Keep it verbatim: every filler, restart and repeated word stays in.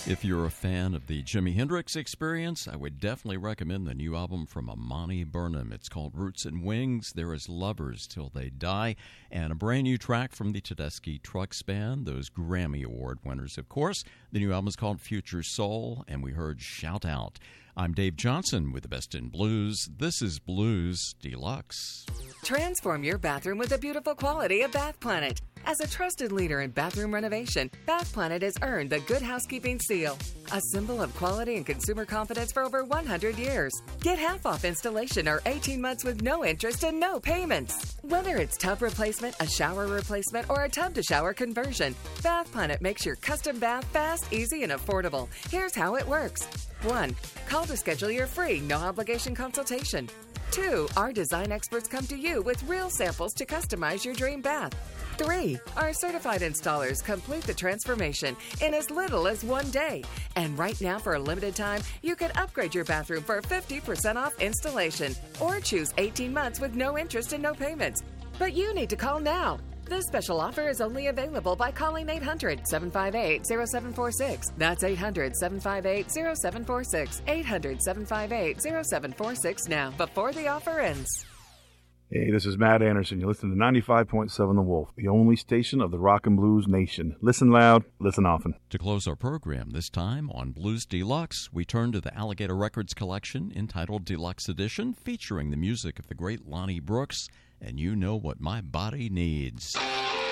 If you're a fan of the Jimi Hendrix Experience, I would definitely recommend the new album from Amani Burnham. It's called Roots and Wings. They're as lovers till they die. And a brand new track from the Tedeschi Trucks Band, those Grammy Award winners, of course. The new album is called Future Soul, and we heard Shout Out. I'm Dave Johnson with the Best in Blues. This is Blues Deluxe. Transform your bathroom with the beautiful quality of Bath Planet. As a trusted leader in bathroom renovation, Bath Planet has earned the Good Housekeeping Seal, a symbol of quality and consumer confidence for over one hundred years. Get half off installation or eighteen months with no interest and no payments. Whether it's tub replacement, a shower replacement, or a tub-to-shower conversion, Bath Planet makes your custom bath fast, easy, and affordable. Here's how it works. One, call to schedule your free, no-obligation consultation. Two, our design experts come to you with real samples to customize your dream bath. Three, our certified installers complete the transformation in as little as one day. And right now, for a limited time, you can upgrade your bathroom for fifty percent off installation or choose eighteen months with no interest and no payments. But you need to call now. This special offer is only available by calling eight hundred, seven five eight, zero seven four six. That's eight hundred, seven five eight, zero seven four six. eight hundred, seven five eight, zero seven four six now, before the offer ends. Hey, this is Matt Anderson. You're listening to ninety-five point seven The Wolf, the only station of the rock and blues nation. Listen loud, listen often. To close our program this time on Blues Deluxe, we turn to the Alligator Records collection entitled Deluxe Edition, featuring the music of the great Lonnie Brooks, and You Know What My Body Needs.